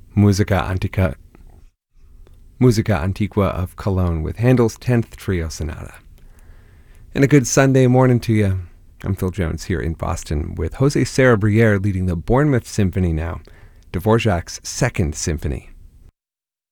Musica Antiqua of Cologne with Handel's 10th Trio Sonata. And a good Sunday morning to you. I'm Phil Jones here in Boston with Jose Serra Briere leading the Bournemouth Symphony now, Dvorak's Second Symphony.